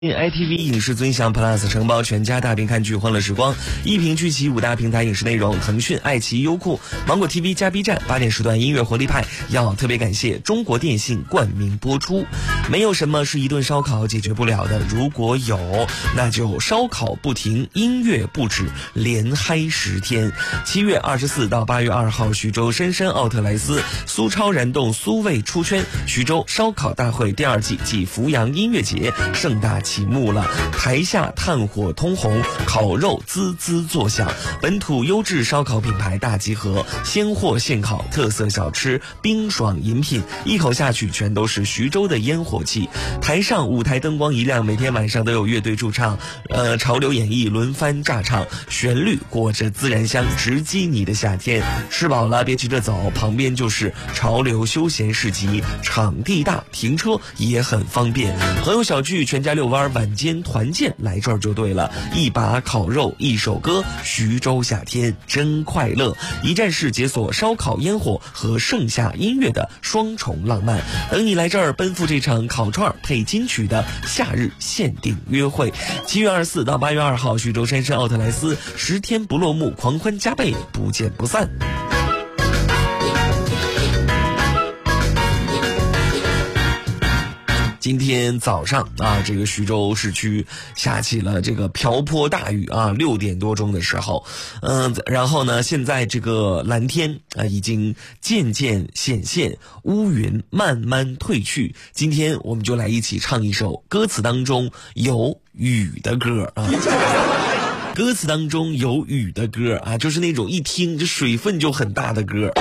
ITV 影视尊享 Plus 承包全家大屏看剧欢乐时光，一屏聚齐5大平台影视内容，腾讯、爱奇艺、优酷、芒果 TV 加 B 站，8点时段音乐活力派。要特别感谢中国电信冠名播出。没有什么是一顿烧烤解决不了的，如果有，那就烧烤不停，音乐不止，连嗨10天。7月24到8月2号，徐州深深奥特莱斯苏超燃动苏味出圈，徐州烧烤大会第2季暨阜阳音乐节盛大启幕了，台下炭火通红，烤肉滋滋作响，本土优质烧烤品牌大集合，鲜货现烤，特色小吃，冰爽饮品，一口下去全都是徐州的烟火气。台上舞台灯光一亮，每天晚上都有乐队驻唱，潮流演绎轮番炸唱，旋律裹着孜然香，直击你的夏天。吃饱了别急着走，旁边就是潮流休闲市集，场地大，停车也很方便。朋友小聚，全家遛弯，晚间团建，来这儿就对了。一把烤肉，一首歌，徐州夏天真快乐。一站式解锁烧烤烟火和盛夏音乐的双重浪漫，等你来这儿奔赴这场烤串配金曲的夏日限定约会。7月24到8月2号，徐州深深奥特莱斯10天不落幕，狂欢加倍，不见不散。今天早上这个徐州市区下起了这个瓢泼大雨6点多钟的时候，然后呢，现在这个蓝天已经渐渐显现，乌云慢慢退去。今天我们就来一起唱一首歌词当中有雨的歌歌词当中有雨的歌就是那种一听这水分就很大的歌。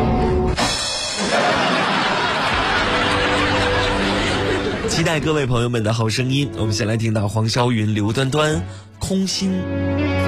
期待各位朋友们的好声音，我们先来听到黄霄云、刘端端《空心》。